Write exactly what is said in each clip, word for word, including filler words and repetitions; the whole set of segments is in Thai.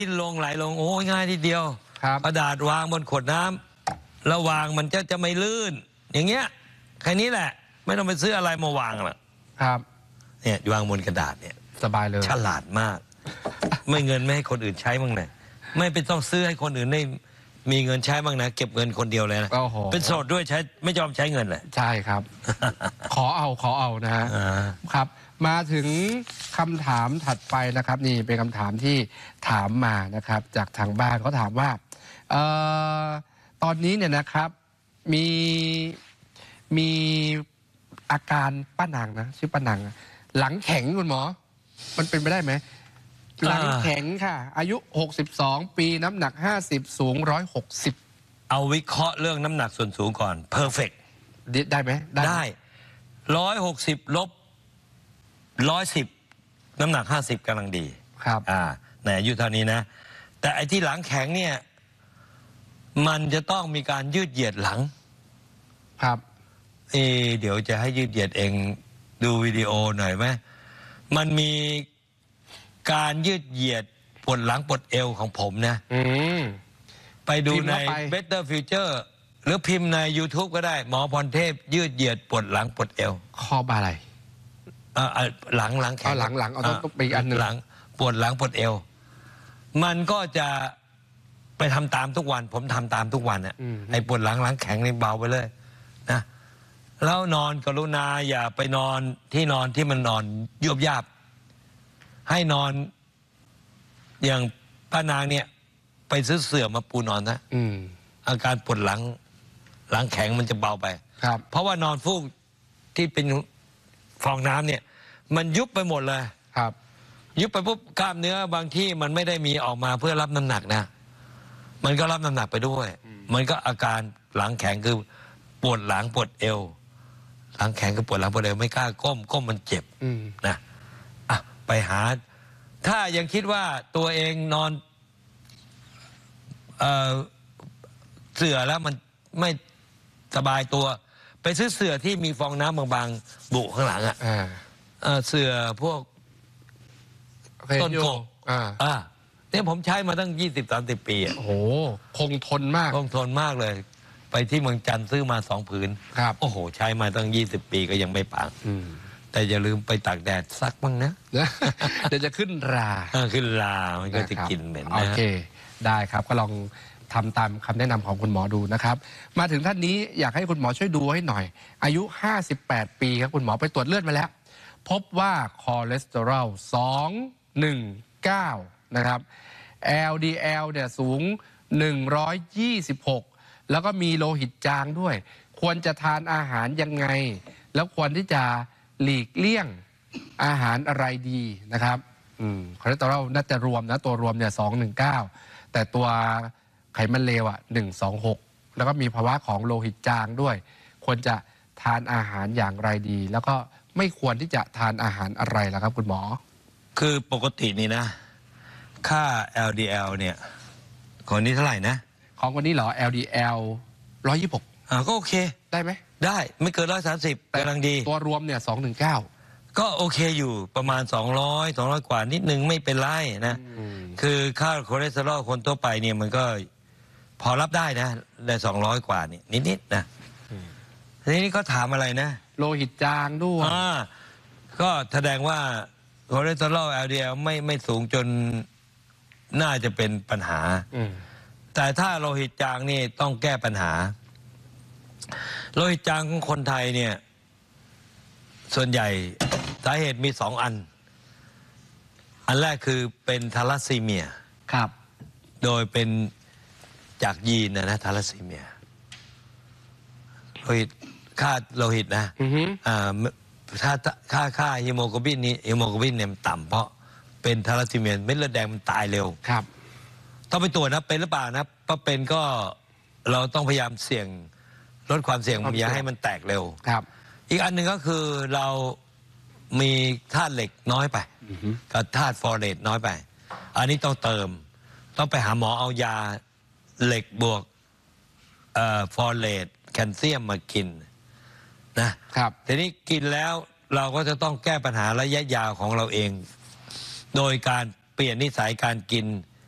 กินลงไหลลงโอ้ง่ายทีเดียวกระดาษวางบนขวดน้ำแล้ววางมันจะจะไม่ลื่นอย่างเงี้ยแค่นี้แหละไม่ต้องไปซื้ออะไรมาวางหรอกครับเนี่ยวางบนกระดาษเนี่ยสบายเลยฉลาดมากไม่เงินไม่ให้คนอื่นใช้บ้างเลยไม่เป็นต้องซื้อให้คนอื่นได้มีเงินใช้บ้างนะเก็บเงินคนเดียวเลยนะเป็นโสดด้วยใช้ไม่ยอมใช้เงินเลยใช่ครับขอเอาขอเอานะฮะครับมาถึงคำถามถัดไปนะครับนี่เป็นคำถามที่ถามมานะครับจากทางบ้านเขาถามว่าเอ่อตอนนี้เนี่ยนะครับมีมีอาการป้านางนะชื่อป้านางหลังแข็งคุณหมอมันเป็นไปได้ไหมหลังแข็งค่ะอายุหกสิบสองปีน้ำหนักห้าสิบสูงหนึ่งร้อยหกสิบเอาวิเคราะห์เรื่องน้ำหนักส่วนสูงก่อนเพอร์เฟกต์ได้ไหมได้ร้อยหกสิบลบร้อยสิบน้ำหนักห้าสิบกำลังดีครับอ่าในอายุเท่านี้นะแต่ไอ้ที่หลังแข็งเนี่ยมันจะต้องมีการยืดเหยียดหลังครับเอเดี๋ยวจะให้ยืดเหยียดเองดูวิดีโอหน่อยไหมมันมีการยืดเหยียดปวดหลังปวดเอวของผมนะไปดูใน Better Future หรือพิมพ์ใน YouTube ก็ได้หมอพรเทพยืดเหยียดปวดหลังปวดเอวข้อบ่าไหล่หลังหลังแขนหลังหลังเอาต้องไปอันหนึ่งหลังปวดหลังปวดเอวมันก็จะไปทำตามทุกวันผมทำตามทุกวันเนี่ยไอ้ปวดหลังหลังแข็งนี่เบาไปเลยนะแล้วนอนกรุณาอย่าไปนอนที่นอนที่มันนอนยุบยับให้นอนอย่างป้านางเนี่ยไปซื้อเสื่อมาปูนอนนะอาการปวดหลังหลังแข็งมันจะเบาไปครับเพราะว่านอนฟูกที่เป็นฟองน้ำเนี่ยมันยุบไปหมดเลยครับยุบไปปุ๊บกล้ามเนื้อบางที่มันไม่ได้มีออกมาเพื่อรับน้ำหนักนะมันก็รับน้ำหนักไปด้วยมันก็อาการหลังแข็งคือปวดหลังปวดเอวหลังแข็งคือปวดหลังปวดเอวไม่กล้าก้มก้มมันเจ็บนะอ่ะไปหาถ้ายังคิดว่าตัวเองนอนเอ่อเสื่อแล้วมันไม่สบายตัวไปซื้อเสื่อที่มีฟองน้ำบางๆบุข้างหลังอ่ะเสื่อพวกต้นโกอ่าอ่าเนี่ยผมใช้มาตั้งยี่สิบสามสิบปีอ่ะโอ้โหคงทนมากคงทนมากเลยไปที่เมืองจันทร์ซื้อมาสองผืนครับโอ้โหใช้มาตั้งยี่สิบปีก็ยังไม่ปังแต่อย่าลืมไปตากแดดซักบ้างนะเดี๋ยวจะขึ้นราขึ้นรามันก็จะกินเหม็นนะโอเคได้ครับก็ลองทำตามคำแนะนำของคุณหมอดูนะครับมาถึงท่านนี้อยากให้คุณหมอช่วยดูให้หน่อยอายุห้าสิบแปดปีครับคุณหมอไปตรวจเลือดมาแล้วพบว่าคอเลสเตอรอลสองหนึ่งเก้านะครับ แอล ดี แอล เนี่ยสูงหนึ่งร้อยยี่สิบหกแล้วก็มีโลหิตจางด้วยควรจะทานอาหารยังไงแล้วควรที่จะหลีกเลี่ยงอาหารอะไรดีนะครับอืมคอเลสเตอรอลน่าจะรวมนะตัวรวมเนี่ยสองหนึ่งเก้าแต่ตัวไขมันเลวอ่ะหนึ่งสองหกแล้วก็มีภาวะของโลหิตจางด้วยควรจะทานอาหารอย่างไรดีแล้วก็ไม่ควรที่จะทานอาหารอะไรล่ะครับคุณหมอคือปกตินี่นะค่า แอล ดี แอล เนี่ยคนนี้เท่าไหร่นะของคนนี้เหรอ แอล ดี แอล หนึ่งร้อยยี่สิบหกอ่าก็โอเคได้ไหมได้ไม่เกินร้อยสามสิบกำลังดีตัวรวมเนี่ยสองหนึ่งเก้าก็โอเคอยู่ประมาณสองร้อยสองร้อยกว่านิดนึงไม่เป็นไรนะคือค่าคอเลสเตอรอลคนทั่วไปเนี่ยมันก็พอรับได้นะได้สองร้อยกว่านี่นิดๆนะทีนี้ก็ถามอะไรนะโลหิตจางด้วยอ่าก็แสดงว่าคอเลสเตอรอล แอล ดี แอล ไม่ไม่สูงจนน่าจะเป็นปัญหาแต่ถ้าโลหิตจางนี่ต้องแก้ปัญหาโลหิตจางของคนไทยเนี่ยส่วนใหญ่สาเหตุมีสองอันอันแรกคือเป็นทาลัสซีเมียครับโดยเป็นจากยีนนะนะทาลัสซีเมียโลหิตค่าโลหิตนะอ่าถ้าค่าค่าฮีโมโกลบินนี้ฮีโมโกลบินเนี่ยต่ำเพราะเป็นทาลัสซีเมียเม็ดเลือดแดงมันตายเร็วครับต้องไปตรวจนะเป็นหรือเปล่านะถ้าเป็นก็เราต้องพยายามเสี่ยงลดความเสี่ยงอย่าให้มันแตกเร็วครับอีกอันหนึ่งก็คือเรามีธาตุเหล็กน้อยไปกับธาตุฟอสเฟตน้อยไปอันนี้ต้องเติมต้องไปหาหมอเอายาเหล็กบวกฟอสเฟตแคลเซียมมากินนะครับทีนี้กินแล้วเราก็จะต้องแก้ปัญหาระยะยาวของเราเองโดยการเปลี่ยนนิสัยการกิน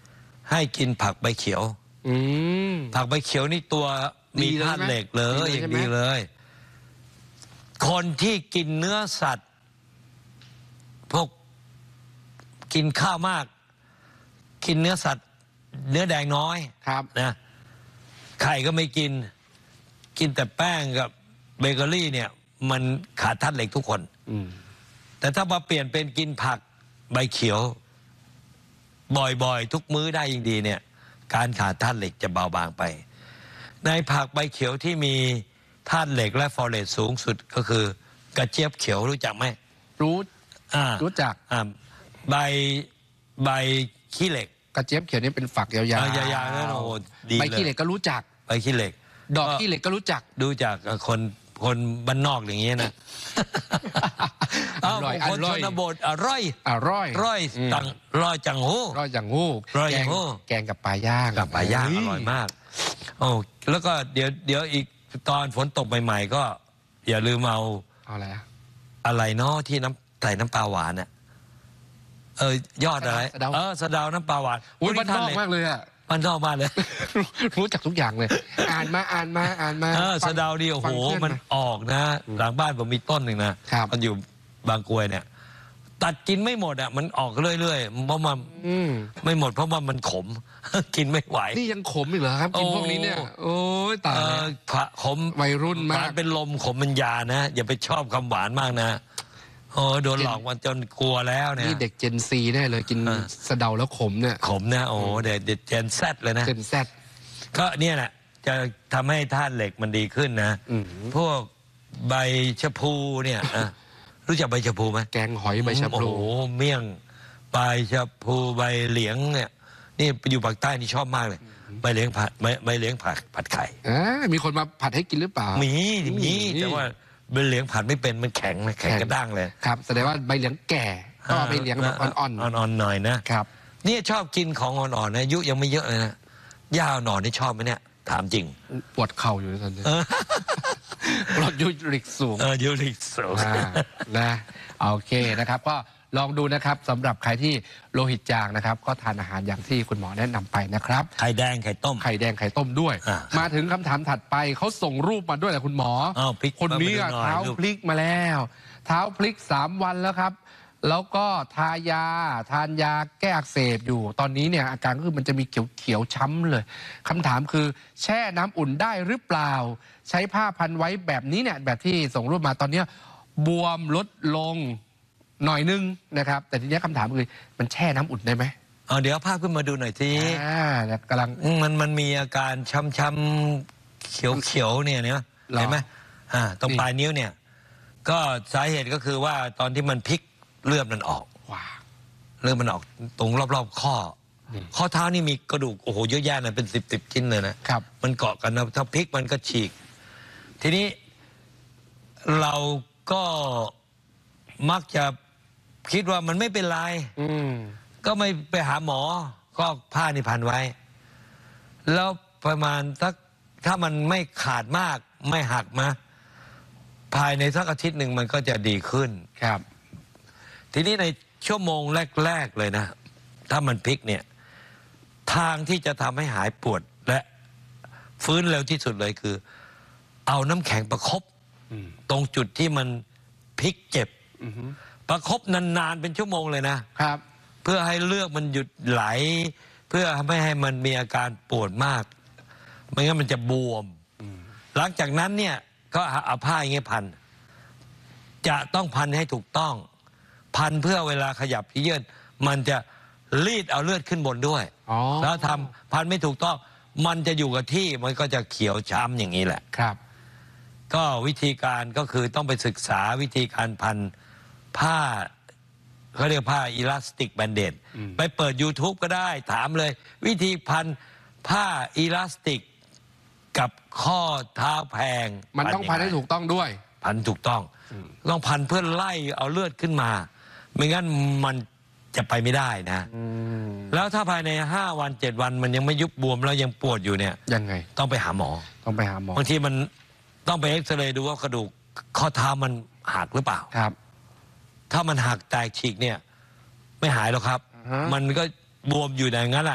ให้กินผักใบเขียวอืมผักใบเขียวนี่ตัวมีดีเลยธาตุเหล็กเลยดีเลยอย่างใช่ไหมดีเลย คนที่กินเนื้อสัตว์ พวกกินข้าวมาก กินเนื้อสัตว์ เนื้อแดงน้อยครับนะไข่ก็ไม่กิน กินแต่แป้งกับเบเกอรี่เนี่ย มันขาดธาตุเหล็กทุกคนอืมแต่ถ้ามาเปลี่ยนเป็นกินผักใบเขียว บ่อยๆ ทุกมื้อได้ยิ่งดีเนี่ย การขาดธาตุเหล็กจะเบาบางไป ในผักใบเขียวที่มีธาตุเหล็กและฟอเรตสูงสุดก็คือกระเจี๊ยบเขียวรู้จักไหมรู้อ่ารู้จักอ่าใบใบขี้เหล็กกระเจี๊ยบเขียวนี่เป็นฝักยาวอ่าๆยาวๆนั่นโอ้ดีเลยใบขี้เหล็กก็รู้จักใบขี้เหล็กดอกขี้เหล็กก็รู้จักดูจากคนคนบ้านนอกอย่างเงี้ยนะอร่อยเาคนอร่ชอยนบทอร่อยอร่อยร่อยมจังร่อยจังหูร่อยอย่างงูร่อยอแกย่างงงูแกงกับปลาย่างกับปลาย่างอร่อยมาก โอ้แล้วก็เดี๋ยวเดี๋ยวอีกตอนฝนตกใหม่ๆก็ อย่าลืมเอาเอาอะไรอะอะไรเนาะที่น้ำใส่น้ำปลาหวานน่ะเออยอดอะไรสะเดาเออสะเดาน้ำปลาหวานอุ้ยบ้านนอกเลยมากเลยอ่ะมันนอกมากเลยรู้จักทุกอย่างเลย อ่านมาอ่านมาอ่านมาเออฟังสะเดาดีโอ้ฟัโหงเพื่มันาออกนะ หลังบ้านผมมีต้นหนึ่งนะครับ มันอยู่บางกรวยเนี่ย ตัดกินไม่หมดอ่ะมันออกเรื่อยๆเพราะมันอืมไม่หมดเพราะว่ามันขม กินไม่ไหวนี่ยังขมอีกเหรอครับ กินโอ้พวกนี้เนี่ย โอ้ยตายเอแล้วอขะขมวัยรุ่นมากเป็นลมขมเป็นยานะ อย่าไปชอบคำหวานมากนะโอ้โดนหลอกมาจนกลัวแล้วเนี่ยนี่เด็กเจนซีแน่เลยกินเออสะเดาแล้วขมเนี่ยขมนะโอ้เด็ดเด็ดเจนแซดเลยนะเจนแซดก็เนี่ยแหละจะทำให้ธาตุเหล็กมันดีขึ้นนะอืมพวกใบชะพูเนี่ยนะรู้จักใบชะพูไหมแกงหอยใบชะพลูโอ้โหเมี่ยงใบชะพูใบเหลียงเนี่ย นี่ไปอยู่ปากใต้นี่ชอบมากเลยใบเหลียงผัดใบใบเหลียงผัดผัดไข่อ่ามีคนมาผัดให้กินหรือเปล่ามีมีมีแต่ว่าใบเหลียงผัดไม่เป็นมันแข็งนะแข็งกระด้างเลยครับแสดงว่าใบเหลียงแก่ก็เอาใบเหลียงแบบอ่อนอ่อนๆหน่อยนะๆครับเนี่ยชอบกินของอ่อนๆนะอายุยังไม่เยอะเลยนะย่าอ่อนๆนี่ชอบไหมเนี่ยถามจริงปวดเข่าอยู่ตอนนี้ปลดยูริกสูงเออยูริกสูงอ่านะโอเคนะครับ ก็ลองดูนะครับสำหรับใครที่โลหิตจางนะครับ ก็ทานอาหารอย่างที่คุณหมอแนะนำไปนะครับไข่แดงไข่ต้มไข่แดงไข่ต้มด้วยอ่ามาถึงคำถามถัดไปเขาส่งรูปมาด้วยแหละคุณหมออ้าวพลิกคนนี้อะมาดูหน่อยเท้าลูกพลิกมาแล้ว เท้าพลิกสามวันแล้วครับ แล้วก็ทายาทานยาแก้อักเสบอยู่ ตอนนี้เนี่ยอาการก็คือมันจะมีเขียวๆช้ำเลยคำถามคือแช่น้ำอุ่นได้หรือเปล่า ใช้ผ้าพันไว้แบบนี้เนี่ยแบบที่ส่งรูปมาตอนเนี้ยบวมลดลงหน่อยนึงนะครับ แต่ทีนี้คำถามคือมันแช่น้ำอุ่นได้ไหมเอาเดี๋ยวภาพขึ้นมาดูหน่อยสิอ่าเนี่ยกำลังมันมันมีอาการช้ำๆเขียวๆเนี่ยเนี่ยหรอเห็นไหมอ่าตรงนี่ปลายนิ้วเนี่ย ก็สาเหตุก็คือว่าตอนที่มันพลิกเลือดมันออกว้าเลือดมันออกตรงรอบๆข้อนี่ข้อเท้านี่มีกระดูกโอ้โหเยอะแยะนะเป็นสิบสิบชิ้นเลยนะครับ มันเกาะกันนะถ้าพลิกมันก็ฉีก ทีนี้เราก็มักจะคิดว่ามันไม่เป็นไรอืมก็ไม่ไปหาหมอ ก็ผ้านี่พันไว้ แล้วประมาณสักถ้ามันไม่ขาดมากไม่หักมาภายในสักอาทิตย์หนึ่งมันก็จะดีขึ้นครับทีนี้ในชั่วโมงแรก ๆ เลยนะ ถ้ามันพลิกเนี่ย ทางที่จะทำให้หายปวดและฟื้นเร็วที่สุดเลยคือ เอาน้ำแข็งประคบอืมตรงจุดที่มันพลิกเจ็บอือฮึประคบนานๆเป็นชั่วโมงเลยนะครับเพื่อให้เลือดมันหยุดไหล เพื่อไม่ให้มันมีอาการปวดมาก ไม่งั้นมันจะบวมอืมหลังจากนั้นเนี่ยก็เอาผ้าอย่างเงี้ยพัน จะต้องพันให้ถูกต้อง พันเพื่อเวลาขยับเยื่นมันจะรีดเอาเลือดขึ้นบนด้วยอ๋อแล้วทำพันไม่ถูกต้อง มันจะอยู่กับที่มันก็จะเขียวช้ำอย่างนี้แหละครับก็วิธีการก็คือต้องไปศึกษาวิธีการพันผ้าเขาเรียกผ้าอิลาสติกแบนเดดอืมไปเปิด YouTube ก็ได้ถามเลย วิธีพันผ้าอิลาสติกกับข้อเท้าแพงมันต้องพันให้ยังไงถูกต้องด้วยพันถูกต้องอืมต้องพันเพื่อไล่เอาเลือดขึ้นมา ไม่งั้นมันจะไปไม่ได้นะอืมแล้วถ้าภายในห้าวันเจ็ดวันมันยังไม่ยุบบวมแล้วยังปวดอยู่เนี่ยยังไงต้องไปหาหมอต้องไปหาหมอบางทีมันต้องไปเอ็กซเรย์ดูว่ากระดูกข้อเท้ามันหักหรือเปล่าครับถ้ามันหักแตกฉีกเนี่ย ไม่หายหรอกครับอ่าฮะมันก็บวมอยู่อย่างนั้นแหละ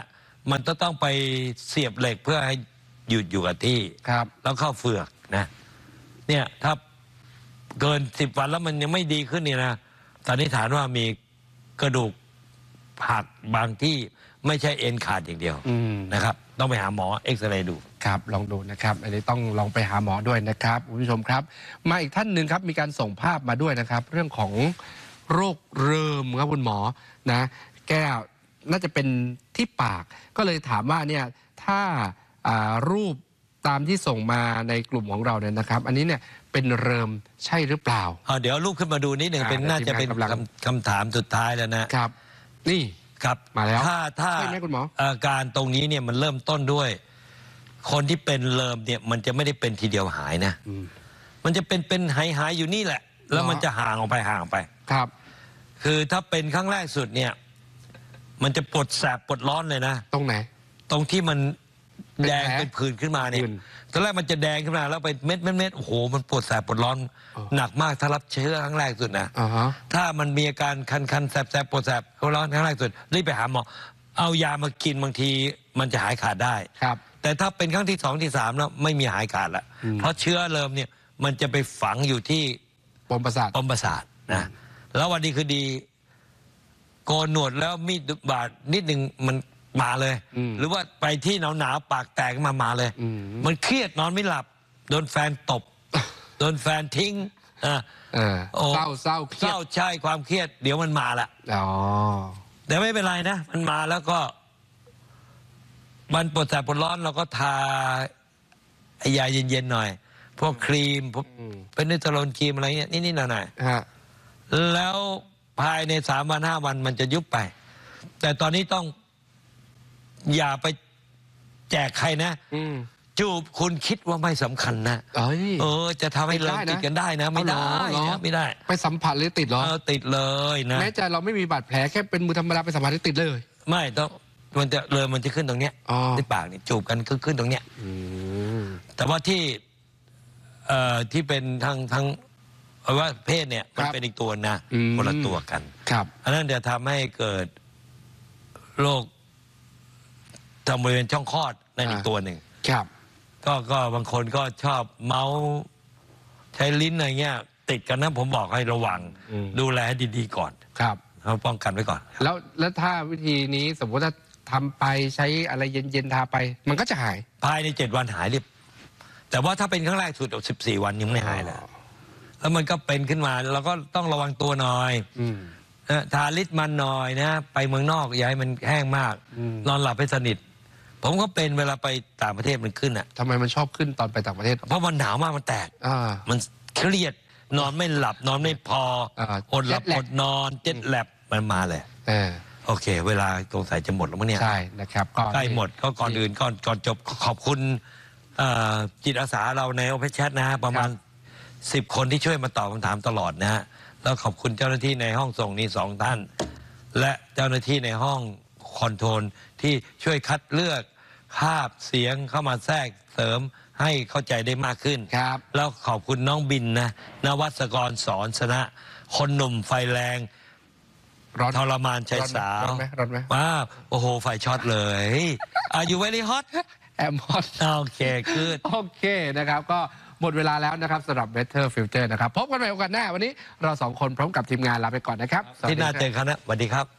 มันจะต้องไปเสียบเหล็กเพื่อให้หยุดอยู่กับที่ครับแล้วเข้าเฟือกนะเนี่ยถ้าเกินสิบวันแล้วมันยังไม่ดีขึ้นเนี่ยนะสันนิษฐานว่ามีกระดูกหักบางที่ไม่ใช่เอ็นขาดอย่างเดียวนะครับต้องไปหาหมอเอ็กซเรย์ดูครับลองดูนะครับอันนี้ต้องลองไปหาหมอด้วยนะครับคุณผู้ชมครับมาอีกท่านหนึ่งครับมีการส่งภาพมาด้วยนะครับเรื่องของโรคเริมครับคุณหมอนะแก้วน่าจะเป็นที่ปากก็เลยถามว่าเนี่ยถ้ารูปตามที่ส่งมาในกลุ่มของเราเนี่ยนะครับอันนี้เนี่ยเป็นเริมใช่หรือเปล่าเดี๋ยวรูปขึ้นมาดูนิดหนึ่งเป็นน่าจะเป็นคำถามสุดท้ายแล้วนะครับนี่ครับมาแล้วถ้าถ้าใช่ไหมคุณหมออาการตรงนี้เนี่ยมันเริ่มต้นด้วยคนที่เป็นเริมเนี่ยมันจะไม่ได้เป็นทีเดียวหายนะมันจะเป็นเป็นหายหายอยู่นี่แหละแล้วมันจะห่างออกไปห่างออกไปครับคือถ้าเป็นครั้งแรกสุดเนี่ยมันจะปวดแสบปวดร้อนเลยนะตรงไหนตรงที่มันแดงเป็นผื่นขึ้นมาเนี่ยตอนแรกมันจะแดงขึ้นมาแล้วไปเม็ดเม็ดเม็ดโอ้โหมันปวดแสบปวดร้อนหนักมากถ้ารับเชื้อครั้งแรกสุดนะถ้ามันมีอาการคันคันแสบแสบปวดแสบปวดร้อนครั้งแรกสุดรีบไปหาหมอเอายามากินบางทีมันจะหายขาดได้ครับแต่ถ้าเป็นครั้งที่สองที่สามแล้วไม่มีหายขาดละเพราะเชื้อเริ่มเนี่ยมันจะไปฝังอยู่ที่ปมประสาทปมประสาทนะแล้ววันดีคือดีโกนหนวดแล้วมีดบาดนิดหนึ่งมันมาเลยหรือว่าไปที่หนาวหนาวปากแตกมามาเลยมันเครียดนอนไม่หลับโดนแฟนตบโดนแฟนทิ้งอ่าเศร้าเศร้าเศร้าใช่ความเครียดเดี๋ยวมันมาละอ๋อแต่ไม่เป็นไรนะมันมาแล้วก็มันปวดแสบปวดร้อนเราก็ทาไอ้ยาเย็นๆหน่อยพวกครีมพวกเป็นนิตโลนครีมอะไรเงี้ยนิดๆหน่อยๆแล้วภายในสามวันห้าวันมันจะยุบไปแต่ตอนนี้ต้องอย่าไปแจกใครนะจูบคุณคิดว่าไม่สำคัญนะเออจะทำให้เลิกติดกันได้นะไม่ได้นะไม่ได้ไปสัมผัสหรือติดหรอติดเลยนะแม้จะเราไม่มีบาดแผลแค่เป็นมือธรรมดาไปสัมผัสติดเลยไม่ต้องมันจะเลยมันจะขึ้นตรงเนี้ยที่ปากนี่จูบกันขึ้นขึ้นตรงเนี้ยแต่ว่าที่เอ่อที่เป็นทางทางว่าเพศเนี่ยมันเป็นอีกตัวนะคนละตัวกันครับอันนั้นจะทำให้เกิดโรคทางบริเวณช่องคลอดนั่นอีกตัวหนึ่งครับก็ก็บางคนก็ชอบเมาส์ใช้ลิ้นอะไรเงี้ยติดกันนะผมบอกให้ระวังดูแลให้ดีๆก่อนครับเขาป้องกันไว้ก่อนแล้วแล้วถ้าวิธีนี้สมมติถ้าทำไปใช้อะไรเย็นๆทาไปมันก็จะหายภายในเจ็ดวันหายเรียบแต่ว่าถ้าเป็นครั้งแรกสุดสิบสี่วันยังไม่หายแล้วแล้วมันก็เป็นขึ้นมาเราก็ต้องระวังตัวหน่อยทาลิปมันหน่อยนะไปเมืองนอกอย่าให้มันแห้งมากนอนหลับให้สนิทผมก็เป็นเวลาไปต่างประเทศมันขึ้นอ่ะทำไมมันชอบขึ้นตอนไปต่างประเทศเพราะมันหนาวมากมันแตกมันเครียดนอนไม่หลับนอนไม่พออดหลับอดนอนเจ็ดแลบมันมาเลยโอเคเวลาสงสัยจะหมดแล้วมั้งเนี่ยใช่นะครับใกล้หมดก็ก่อนอื่นก่อนก่อนจบขอบคุณจิตอาสาเราในโอเพนแชทนะฮะประมาณสิบคนที่ช่วยมาตอบคำถามตลอดนะฮะแล้วขอบคุณเจ้าหน้าที่ในห้องส่งนี้สองท่านและเจ้าหน้าที่ในห้องคอนโทรลที่ช่วยคัดเลือกภาพเสียงเข้ามาแทรกเสริมให้เข้าใจได้มากขึ้นครับแล้วขอบคุณน้องบินนะนวัตกรสอนชนะคนหนุ่มไฟแรงทรมานชายสาวร้อนไหมร้อนไหมว้าวโอ้โหไฟช็อตเลยอายุเวลี่ฮอตแอมฮอตโอเคคือโอเคนะครับก็หมดเวลาแล้วนะครับสำหรับ Better Future นะครับพบกันใหม่โอกาสหน้าวันนี้เราสองคนพร้อมกับทีมงานลาไปก่อนนะครับที่น่าเจอกันนะสวัสดีครับ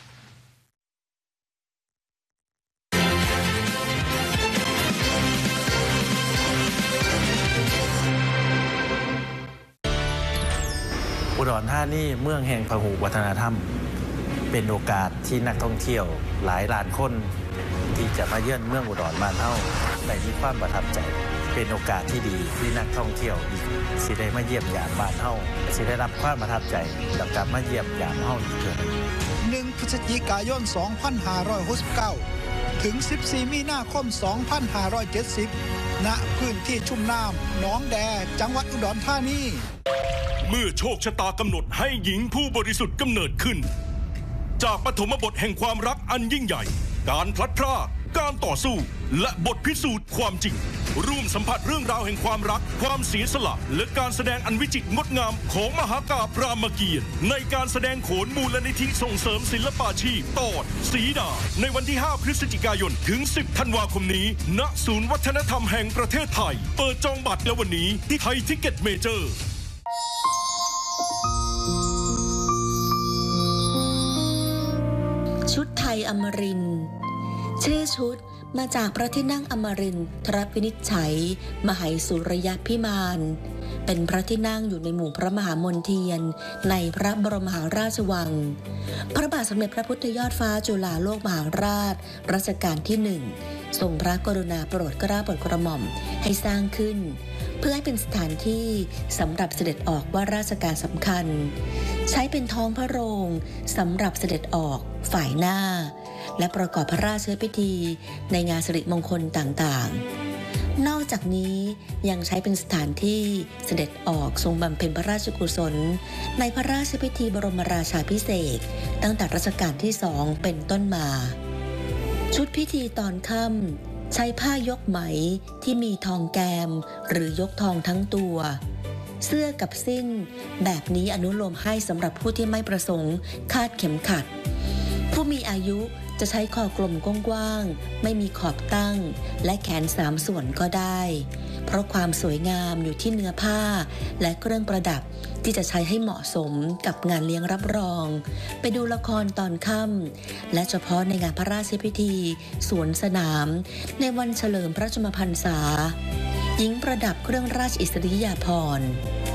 อุดรธานีเมืองแห่งพหุวัฒนธรรมเป็นโอกาสที่นักท่องเที่ยวหลายล้านคนที่จะมาเยือนเมืองอุดรบ้านเฮาได้มีความประทับใจเป็นโอกาสที่ดีที่นักท่องเที่ยวสิได้มาเยี่ยมยามบ้านเฮาสิได้รับความประทับใจกับการมาเยี่ยมยามเฮาอีกเทื่อนึงหนึ่งพฤศจิกายนสองพันห้าร้อยหกสิบเก้าถึงสิบสี่มีนาคมสองพันห้าร้อยเจ็ดสิบณพื้นที่ชุ่มน้ำหนองแดจังหวัดอุดรธานีเมื่อโชคชะตากำหนดให้หญิงผู้บริสุทธิ์กำเนิดขึ้นจากปฐมบทแห่งความรักอันยิ่งใหญ่การพลัดพรากการต่อสู้ และบทพิสูจน์ความจริงร่วมสัมผัสเรื่องราวแห่งความรักความเสียสละและการแสดงอันวิจิตรงดงามของมหากาพย์รามเกียรติ์ในการแสดงโขนมูลนิธิส่งเสริมศิลปาชีพตอนสีดาในวันที่ห้าพฤศจิกายนถึงสิบธันวาคมนี้ณศูนย์วัฒนธรรมแห่งประเทศไทยเปิดจองบัตรแล้ววันนี้ที่ไทยทิกเก็ตเมเจอร์ชุดไทยอมรินทร์ชื่อชุดมาจากพระที่นั่งอมรินทรวินิจฉัยมหัยสุรยพิมานเป็นพระที่นั่งอยู่ในหมู่พระมหามนเทียนในพระบรมมหาราชวังพระบาทสมเด็จพระพุทธยอดฟ้าจุฬาโลกมหาราชรัชกาลที่หนึ่งทรงพระกรุณาโปรดเกล้าโปรดกระหม่อมให้สร้างขึ้นเพื่อให้เป็นสถานที่สำหรับเสด็จออกว่าราชการสำคัญใช้เป็นท้องพระโรงสำหรับเสด็จออกฝ่ายหน้าและประกอบพระราชพิธีในงานสิริมงคลต่างๆนอกจากนี้ยังใช้เป็นสถานที่เสด็จออกทรงบำเพ็ญพระราชกุศลในพระราชพิธีบรมราชาภิเษกตั้งแต่รัชกาลที่สองเป็นต้นมาชุดพิธีตอนค่ำใช้ผ้ายกไหมที่มีทองแกมหรือยกทองทั้งตัวเสื้อกับสิ้นแบบนี้อนุโลมให้สำหรับผู้ที่ไม่ประสงค์คาดเข็มขัดผู้มีอายุจะใช้คอกลมกว้างๆไม่มีขอบตั้งและแขนสามส่วนก็ได้เพราะความสวยงามอยู่ที่เนื้อผ้าและเครื่องประดับที่จะใช้ให้เหมาะสมกับงานเลี้ยงรับรองไปดูละครตอนค่ำและเฉพาะในงานพระราชพิธีสวนสนามในวันเฉลิมพระชนมพรรษาหญิงประดับเครื่องราชอิสริยาภรณ์